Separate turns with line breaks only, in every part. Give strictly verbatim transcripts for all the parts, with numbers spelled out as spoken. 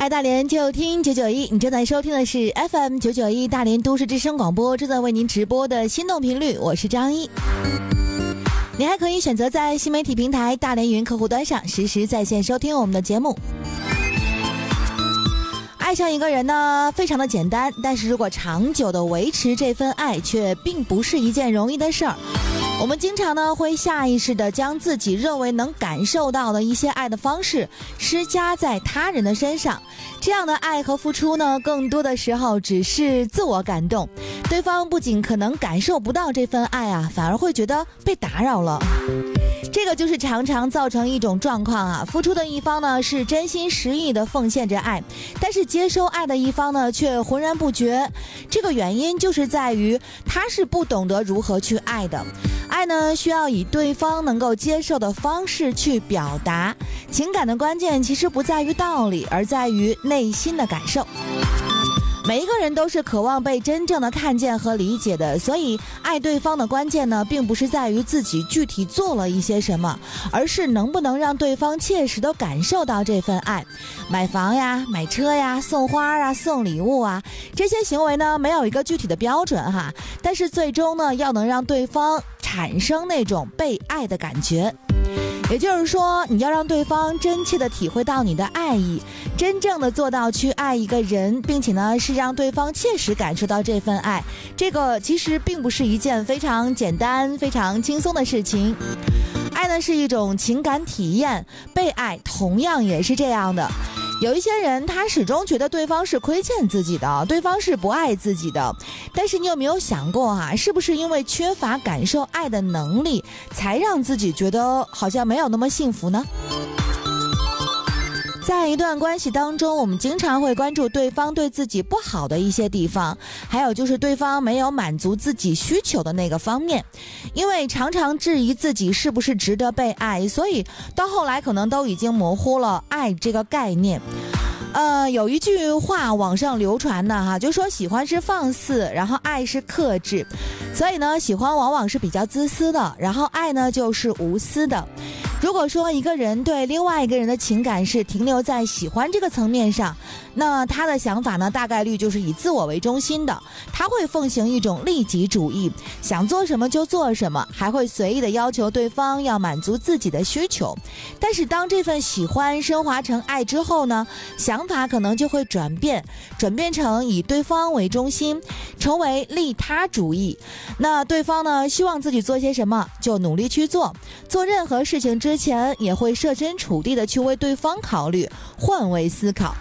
大连就听九九一，你正在收听的是 F M 九九一大连都市之声广播，正在为您直播的心动频率，我是张一。你还可以选择在新媒体平台大连云客户端上实时在线收听我们的节目。爱上一个人呢，非常的简单，但是如果长久的维持这份爱，却并不是一件容易的事儿。我们经常呢会下意识地将自己认为能感受到的一些爱的方式施加在他人的身上，这样的爱和付出呢，更多的时候只是自我感动，对方不仅可能感受不到这份爱啊，反而会觉得被打扰了。这个就是常常造成一种状况啊，付出的一方呢是真心实意的奉献着爱，但是接收爱的一方呢却浑然不觉。这个原因就是在于他是不懂得如何去爱的。爱呢需要以对方能够接受的方式去表达，情感的关键其实不在于道理，而在于内心的感受。每一个人都是渴望被真正的看见和理解的，所以爱对方的关键呢，并不是在于自己具体做了一些什么，而是能不能让对方切实地感受到这份爱。买房呀、买车呀、送花啊、送礼物啊，这些行为呢，没有一个具体的标准哈，但是最终呢，要能让对方产生那种被爱的感觉。也就是说，你要让对方真切地体会到你的爱意，真正的做到去爱一个人，并且呢是让对方切实感受到这份爱，这个其实并不是一件非常简单非常轻松的事情。爱呢是一种情感体验，被爱同样也是这样的。有一些人他始终觉得对方是亏欠自己的，对方是不爱自己的，但是你有没有想过啊，是不是因为缺乏感受爱的能力，才让自己觉得好像没有那么幸福呢？在一段关系当中，我们经常会关注对方对自己不好的一些地方，还有就是对方没有满足自己需求的那个方面。因为常常质疑自己是不是值得被爱，所以到后来可能都已经模糊了爱这个概念。呃，有一句话网上流传的哈，就说喜欢是放肆，然后爱是克制。所以呢，喜欢往往是比较自私的，然后爱呢就是无私的。如果说一个人对另外一个人的情感是停留在喜欢这个层面上，那他的想法呢，大概率就是以自我为中心的，他会奉行一种利己主义，想做什么就做什么，还会随意的要求对方要满足自己的需求。但是当这份喜欢升华成爱之后呢，想法可能就会转变，转变成以对方为中心，成为利他主义。那对方呢，希望自己做些什么就努力去做，做任何事情之前也会设身处地的去为对方考虑，换位思考。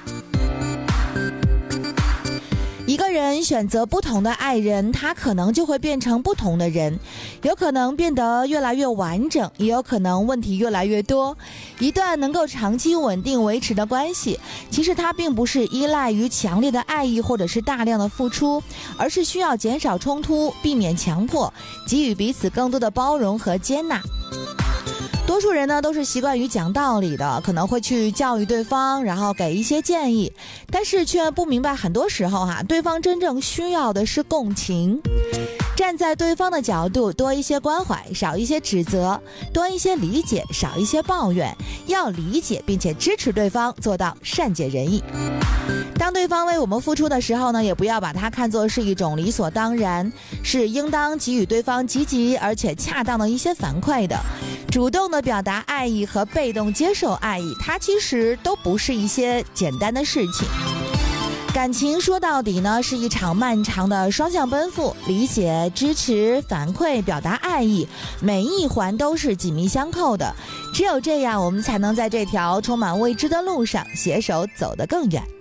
一个人选择不同的爱人，他可能就会变成不同的人，有可能变得越来越完整，也有可能问题越来越多。一段能够长期稳定维持的关系，其实它并不是依赖于强烈的爱意或者是大量的付出，而是需要减少冲突，避免强迫，给予彼此更多的包容和接纳。多数人呢都是习惯于讲道理的，可能会去教育对方，然后给一些建议，但是却不明白很多时候哈、啊，对方真正需要的是共情。站在对方的角度，多一些关怀，少一些指责，多一些理解，少一些抱怨，要理解并且支持对方，做到善解人意。当对方为我们付出的时候呢，也不要把它看作是一种理所当然，是应当给予对方积极而且恰当的一些反馈的。主动的表达爱意和被动接受爱意，它其实都不是一些简单的事情。感情说到底呢，是一场漫长的双向奔赴，理解、支持、反馈、表达爱意，每一环都是紧密相扣的。只有这样，我们才能在这条充满未知的路上携手走得更远。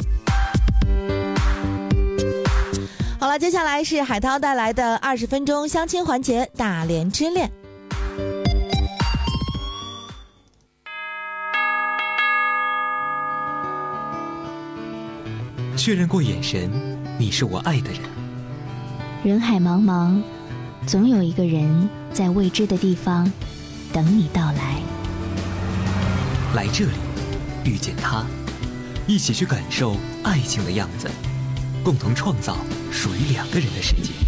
好了，接下来是海涛带来的二十分钟相亲环节，大连之恋。
确认过眼神，你是我爱的人。
人海茫茫，总有一个人在未知的地方等你到来。
来这里，遇见他，一起去感受爱情的样子，共同创造属于两个人的世界。